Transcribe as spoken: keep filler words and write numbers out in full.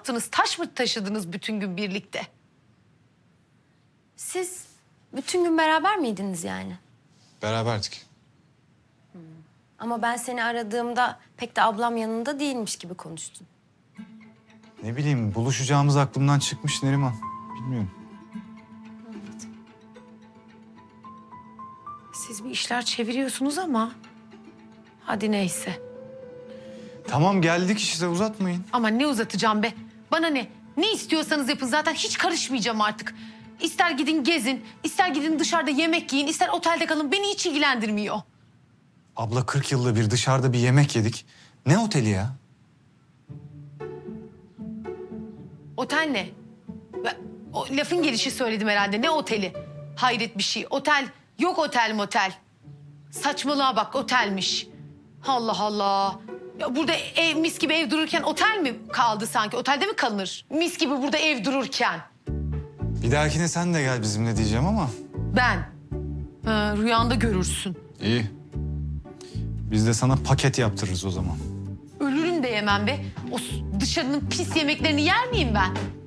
yaptınız? Taş mı taşıdınız bütün gün birlikte? Siz bütün gün beraber miydiniz yani? Beraberdik. Ama ben seni aradığımda pek de ablam yanında değilmiş gibi konuştun. Ne bileyim, buluşacağımız aklımdan çıkmış Neriman. Bilmiyorum. Siz bir işler çeviriyorsunuz ama... Hadi neyse. Tamam, geldik işte, uzatmayın. Ama ne uzatacağım be? Bana ne? Ne istiyorsanız yapın, zaten hiç karışmayacağım artık. İster gidin gezin, ister gidin dışarıda yemek yiyin, ister otelde kalın. Beni hiç ilgilendirmiyor. Abla, kırk yılda bir dışarıda bir yemek yedik. Ne oteli ya? Otel ne? Ben o lafın gelişi söyledim herhalde. Ne oteli? Hayret bir şey. Otel. Yok otel motel. Saçmalığa bak, otelmiş. Allah Allah. Ya burada ev, mis gibi ev dururken otel mi kaldı sanki? Otelde mi kalınır? Mis gibi burada ev dururken. Bir dahakine sen de gel bizimle diyeceğim ama. Ben. Ha, rüyanda görürsün. İyi. Biz de sana paket yaptırırız o zaman. Ölürüm de yemem be. O s- dışarının pis yemeklerini yer miyim ben?